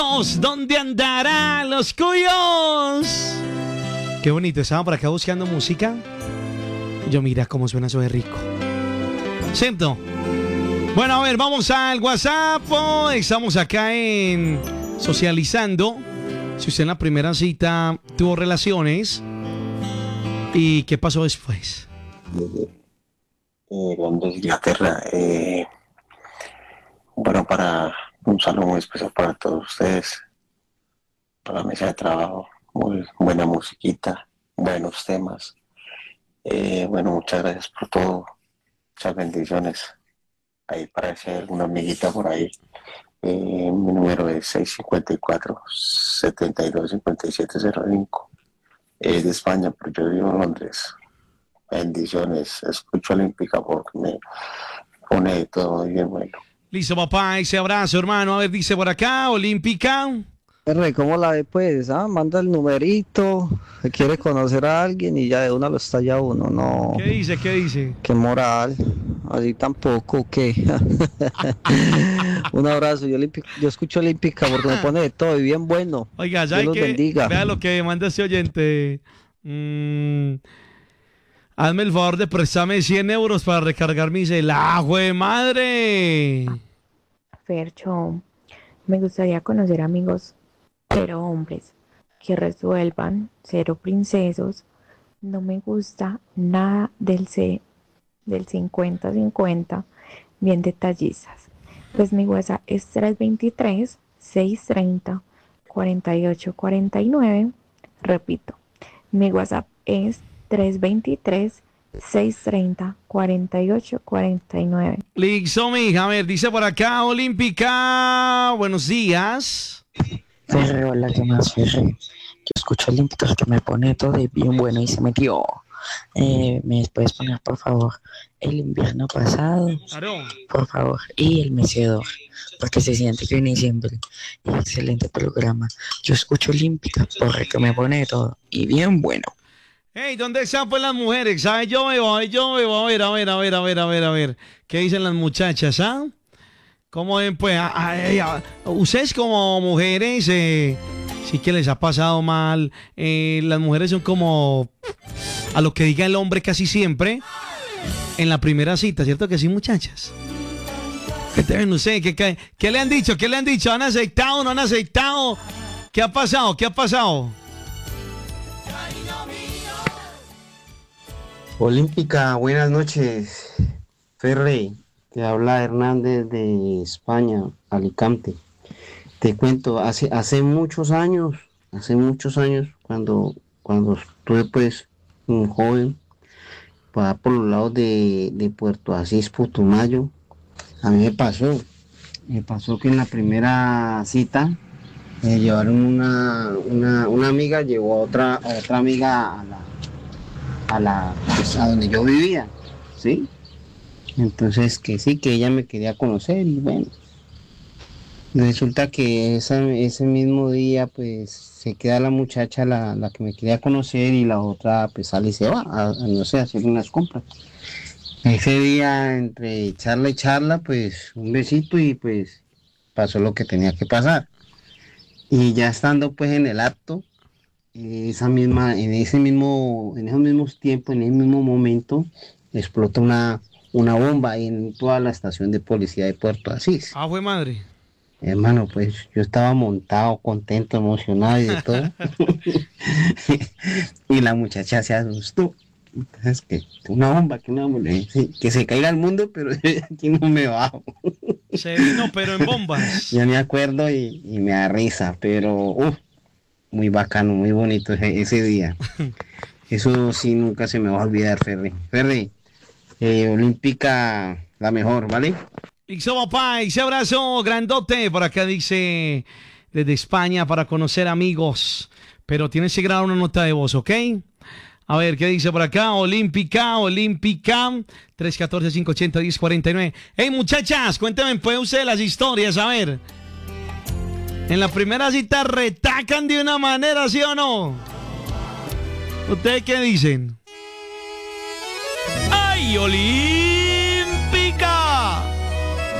¿Dónde andarán los cuyos? Qué bonito, estaba por acá buscando música. Yo mira cómo suena eso de rico. ¿Cierto? Bueno, a ver, vamos al WhatsApp. Estamos acá en Socializando. Si usted en la primera cita tuvo relaciones, ¿y qué pasó después? Londres, Inglaterra. Bueno, para un saludo muy especial para todos ustedes, para la mesa de trabajo, muy buena musiquita, buenos temas. Bueno, muchas gracias por todo, muchas bendiciones. Ahí parece alguna amiguita por ahí. Mi número es 654-725705. Es de España, pero yo vivo en Londres. Bendiciones, escucho Olímpica porque me pone todo bien bueno. Listo, papá, ese abrazo, hermano. A ver, dice por acá, Olímpica. ¿Cómo la ve pues? Manda el numerito, quiere conocer a alguien y ya de una lo estalla uno, no. ¿Qué dice? ¿Qué dice? Qué moral, así tampoco, ¿qué? Un abrazo, yo escucho Olímpica porque me pone de todo y bien bueno. Oiga, Dios los bendiga. Vea lo que manda ese oyente. Hazme el favor de prestarme 100 euros para recargar mi celular, ¡jue madre! Fercho, me gustaría conocer amigos, pero hombres, que resuelvan, cero princesos. No me gusta nada del 50-50, bien detallistas. Pues mi WhatsApp es 323-630-4849. Repito, mi WhatsApp es 323-630-4849. Listo, mija. A ver, dice por acá, Olímpica. Buenos días. Ferre, hola, ¿qué más, Ferre? Yo escucho el Olímpica que me pone todo de bien bueno y se metió. ¿Me puedes poner, por favor, el invierno pasado? Claro. Por favor, y el mecedor, porque se siente que viene siempre. Excelente programa. Yo escucho Olímpica porque me pone todo y bien bueno. Hey, ¿dónde están pues las mujeres? ¿Sabes? Yo veo, a ver. ¿Qué dicen las muchachas, ah? ¿Cómo ven, pues? Ustedes como mujeres, sí que les ha pasado mal. Las mujeres son como a lo que diga el hombre casi siempre en la primera cita, ¿cierto que sí, muchachas? No sé, ¿qué le han dicho? ¿Qué le han dicho? ¿Han aceptado? ¿No han aceptado? ¿Qué ha pasado? ¿Qué ha pasado? Olímpica, buenas noches. Ferre, te habla Hernández de España, Alicante. Te cuento, hace muchos años, cuando estuve pues un joven, por los lados de Puerto Asís, Putumayo, a mí me pasó que en la primera cita llevaron una amiga, llevó a otra amiga pues, a donde yo vivía, ¿sí? Entonces que sí, que ella me quería conocer y bueno, resulta que ese mismo día pues se queda la muchacha, la que me quería conocer, y la otra pues sale y se va no sé, a hacer unas compras. Ese día, entre charla y charla, pues un besito y pues pasó lo que tenía que pasar. Y ya estando pues en el acto, en esos mismos tiempos, en ese mismo momento, explota una bomba en toda la estación de policía de Puerto Asís. Ah, fue madre. Hermano, pues yo estaba montado, contento, emocionado y de todo. Y la muchacha se asustó. Entonces, que una bomba, sí, que se caiga el mundo, pero aquí no me bajo. Se vino, pero en bombas. Yo me acuerdo y me da risa, pero muy bacano, muy bonito ese día. Eso sí, nunca se me va a olvidar, Ferre. Ferre, Olímpica, la mejor, ¿vale? Listo, papá, ese abrazo grandote. Por acá dice, desde España, para conocer amigos. Pero tienes que grabar una nota de voz, ¿ok? A ver, ¿qué dice por acá? Olímpica. 314-580-1049. Hey, muchachas, cuéntenme, pues, ustedes las historias, a ver. En la primera cita retacan de una manera, ¿sí o no? ¿Ustedes qué dicen? ¡Ay, Oli!